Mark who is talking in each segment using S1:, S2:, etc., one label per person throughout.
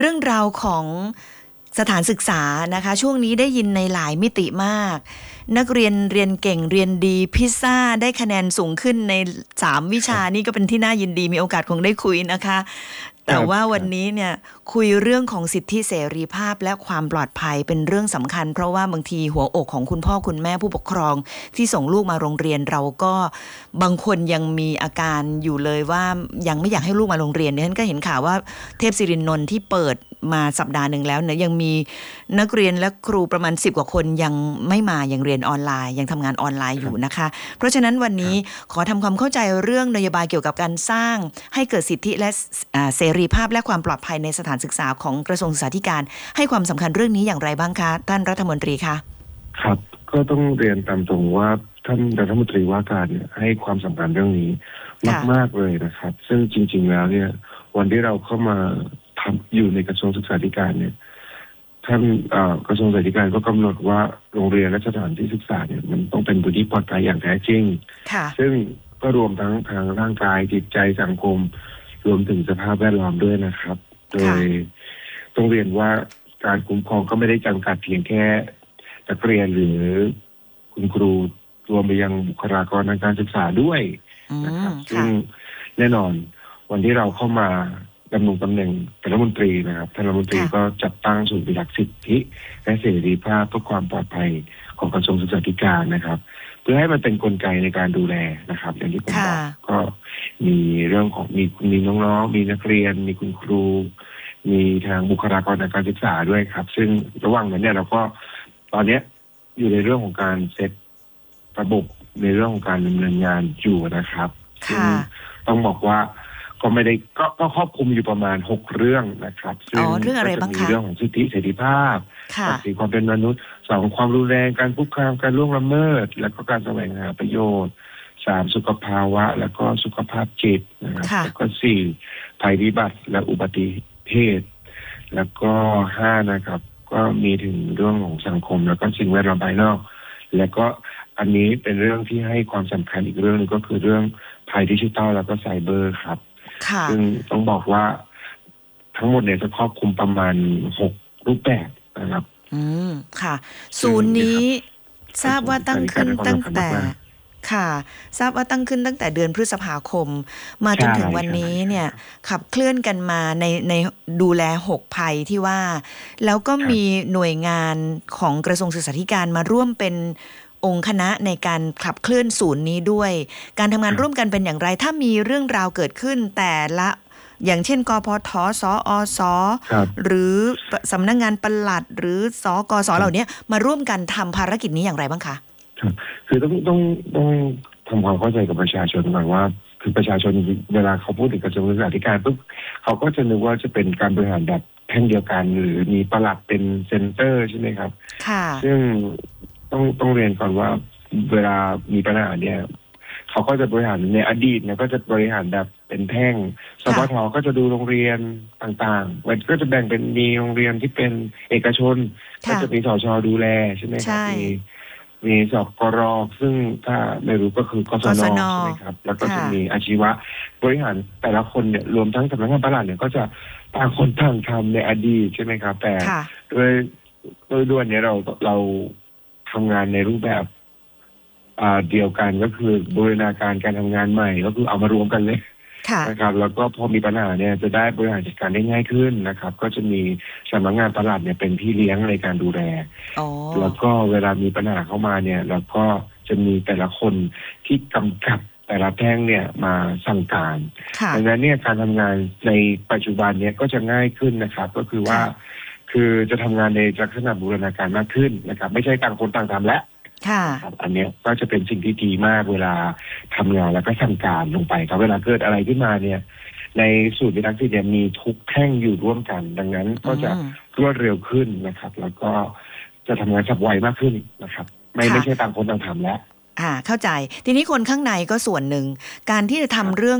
S1: เรื่องราวของสถานศึกษานะคะช่วงนี้ได้ยินในหลายมิติมากนักเรียนเรียนเก่งเรียนดีพิซซ่าได้คะแนนสูงขึ้นใน3วิชานี่ก็เป็นที่น่ายินดีมีโอกาสคงได้คุยนะคะ
S2: ค
S1: แต่
S2: รับ
S1: ว่าวัน
S2: ครับ
S1: นี้เนี่ยคุยเรื่องของสิทธิเสรีภาพและความปลอดภัยเป็นเรื่องสำคัญเพราะว่าบางทีหัวอกของคุณพ่อคุณแม่ผู้ปกครองที่ส่งลูกมาโรงเรียนเราก็บางคนยังมีอาการอยู่เลยว่ายังไม่อยากให้ลูกมาโรงเรียนเนี่ยฉันก็เห็นข่าวว่าเทพศิรินนท์ที่เปิดมาสัปดาห์หนึ่งแล้วเนี่ยยังมีนักเรียนและครูประมาณ10 กว่าคนยังไม่มายังเรียนออนไลน์ยังทำงานออนไลน์
S2: ครับ
S1: อยู่นะคะเพราะฉะนั้นวันนี้
S2: ครับ
S1: ขอทำความเข้าใจเรื่องนโยบายเกี่ยวกับการสร้างให้เกิดสิทธิและเสรีภาพและความปลอดภัยในสถานศึกษาของกระทรวงศึกษาธิการให้ความสำคัญเรื่องนี้อย่างไรบ้างคะท่านรัฐมนตรีคะ
S2: ครับก็ต้องเรียนตามตรงว่าท่านรัฐมนตรีว่าการเนี่ยให้ความสำคัญเรื่องนี้
S1: ค่ะ
S2: มากๆเลยนะครับ ซึ่งจริงๆแล้วเนี่ยวันที่เราเข้ามาทำอยู่ในกระทรวงศึกษาธิการเนี่ยท่านกระทรวงศึกษาธิการก็กำหนดว่าโรงเรียนและสถานที่ศึกษาเนี่ยมันต้องเป็นพื้นที่ปลอดภัยอย่างแท้จริง
S1: ค่ะ
S2: ซึ่งก็รวมทั้งทางร่างกายจิตใจสังคมรวมถึงสภาพแวดล้อมด้วยนะครับโด
S1: ค่ะ
S2: ยต้องเรียนว่าการคุ้มครองก็ไม่ได้จำกัดเพียงแค่นักเรียนหรือคุณครูรวมไปยังบุคลากรทางการศึกษาด้วย
S1: อื
S2: นะครับซึ่ง
S1: ค่ะ
S2: แน่นอนวันที่เราเข้ามาดำรงตำแหน่งเป็นรัฐมนตรีนะครับท่านรัฐมนตรี
S1: ค่ะ
S2: ก็จัดตั้งศูนย์พิทักษ์สิทธิและเสรีภาพเพื่อความปลอดภัยของกระทรวงศึกษาธิการนะครับเพื่อให้มันเป็นกลไกในการดูแลนะครับอย่างที่ผมบ
S1: ค่ะ
S2: อกก็มีเรื่องของมีน้องๆมีนักเรียนมีคุณครูมีทางบุคลากรทางการศึกษาด้วยครับซึ่งระหว่างนั้นเนี่ยเราก็ตอนเนี้ยอยู่ในเรื่องของการเซตระบบในเรื่องของการดำเนินงานอยู่นะครับซึ่ง
S1: ค่ะ
S2: ต้องบอกว่าก็ไม่ได้ก็ครอบคลุมอยู่ประมาณ6เรื่องนะครับ
S1: อ๋อ
S2: ซึ่ง
S1: เรื่อง
S2: ก็จะมี
S1: อะไรบ้างคะ
S2: เรื่องของสิทธิเสรีภาพ
S1: ค่ะ
S2: ศักดิ์ศรีความเป็นมนุษย์2ความรุนแรงการคุกคามการล่วงละเมิดแล้วก็การแสวงหาประโยชน์3สุขภาวะแล้วก็สุขภาพจิตนะครับ
S1: ค่ะ
S2: แล้วก็4ภัยพิบัติและอุบัติเหตุแล้วก็5นะครับก็มีถึงเรื่องของสังคมแล้วก็สิ่งแวดล้อมภายนอกแล้วก็อันนี้เป็นเรื่องที่ให้ความสำคัญอีกเรื่องนึงก็คือเรื่องภัยดิจิทัลแล้วก็ไซเบอร์ครับ
S1: ค่ะ
S2: ซึ่งต้องบอกว่าทั้งหมดเนี่ยจะครอบคลุมประมาณ6รูปแบบนะครับ
S1: อืมค่ะ
S2: ซึ่ง
S1: ศูนย์นี้
S2: เนี่ยครับก
S1: ทราบ
S2: ระทรวง
S1: ว่าตั้ง
S2: ศึกษาธิการ
S1: ขึ้น
S2: ให้ความสำคัญ
S1: ตั้งแต่
S2: มาก
S1: ค่ะทราบว่าตั้งขึ้นตั้งแต่เดือนพฤษภาคมมา
S2: ๆใช่
S1: จนถึงวัน
S2: ใช่
S1: นี้เนี่ย
S2: ใช่ครับ
S1: ขับเคลื่อนกันมาในดูแล6 ภัยที่ว่าแล้วก็มี
S2: ครับ
S1: หน่วยงานของกระทรวงศึกษาธิการมาร่วมเป็นองค์คณะในการขับเคลื่อนศูนย์นี้ด้วยการทำงานร่วม
S2: ครับ
S1: กันเป็นอย่างไรถ้ามีเรื่องราวเกิดขึ้นแต่ละอย่างเช่นกพทสอส
S2: ครับ
S1: หรือสำนักงานปลัดหรือสกสเหล่านี้
S2: ครับ
S1: มาร่วมกันทำภารกิจนี้อย่างไรบ้างคะ
S2: ครับคือต้องทำความเข้าใจกับประชาชนก่อนว่าคือประชาชนเวลาเขาพูดถึงกระทรวงศึกษาธิการปุ๊บเขาก็จะนึกว่าจะเป็นการบริหารแบบแท่งเดียวกันหรือมีปลัดเป็นเซ็นเตอร์ใช่ไหมครับ
S1: ค่ะ
S2: ซึ่งต้องเรียนก่อนว่าเวลามีปัญหาเนี่ยเขาก็จะบริหารในอดีตเนี่ยก็จะบริหารแบบเป็นแท่งสป
S1: ค่ะ
S2: ทก็จะดูโรงเรียนต่างๆมันก็จะแบ่งเป็นมีโรงเรียนที่เป็นเอกชนก็
S1: ค่ะ
S2: จะมีสชดูแลใช่ไหมครับ
S1: ใช่
S2: มีสกรซึ่งถ้าไม่รู้ก็คือกศน
S1: กศน
S2: ใช่ไหมครับแล้วก็จะ
S1: ค่ะ
S2: มีอาชีวะบริหารแต่ละคนเนี่ยรวมทั้งสำนักงานปลัดเนี่ยก็จะต่างคนต่างทำในอดีตใช่ไหมครับแต่
S1: ค่ะ
S2: ด้วยด้วยเนี้ยเราทำงานในรูปแบบเดียวกันก็คือบูรณาการการทำงานใหม่ก็คือเอามารวมกันเลย
S1: ค่ะ
S2: นะครับแล้วก็พอมีปัญหาเนี่ยจะได้บริหารจัดการได้ง่ายขึ้นนะครับก็จะมีสำนักงานปลัดเนี่ยเป็นพี่เลี้ยงในการดูแล
S1: อ๋อ
S2: แล้วก็เวลามีปัญหาเข้ามาเนี่ยเราก็จะมีแต่ละคนที่กำกับแต่ละแท่งเนี่ยมาสั่งการ
S1: ค่ะ
S2: ดังนั้นเนี่ยการทำงานในปัจจุบันเนี่ยก็จะง่ายขึ้นนะครับก็คือว่า
S1: ค่ะ
S2: คือจะทำงานในลักษณะบูรณาการมากขึ้นนะครับไม่ใช่ต่างคนต่างทำแล้ว
S1: ค่ะ
S2: นะครับอันเนี้ยก็จะเป็นสิ่งที่ดีมากเวลาทำงานแล้วก็สั่งการลงไปครับเวลาเกิดอะไรขึ้นมาเนี่ยในสูตรพิทักษ์สิทธิ์เนี่ยมีทุกแท่งอยู่ร่วมกัน ดังนั้น
S1: อื
S2: ก็จะ
S1: ม
S2: รวดเร็วขึ้นนะครับ แล้วก็จะทำงานฉับไวมากขึ้นนะครับไม่ใช่
S1: ค่ะ
S2: ต่างคนต่างทำแล้ว
S1: เข้าใจทีนี้คนข้างในก็ส่วนหนึ่งการที่จะ
S2: ครั
S1: ทำ
S2: บ
S1: เรื่อง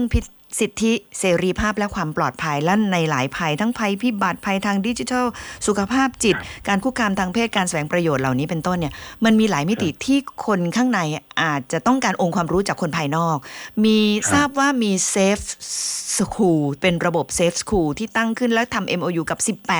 S1: สิทธิเสรีภาพและความปลอดภัยและในหลายภัยทั้งภัยพิบัติภัยทางดิจิทัลสุขภาพจิต การคุกคามทางเพศการแสวงประโยชน์เหล่านี้เป็นต้นเนี่ยมันมีหลายมิติที่คนข้างในอาจจะต้องการองค์ความรู้จากคนภายนอกมีทราบว่ามี Safe School เป็นระบบ Safe School ที่ตั้งขึ้นและทำ MOU กับ18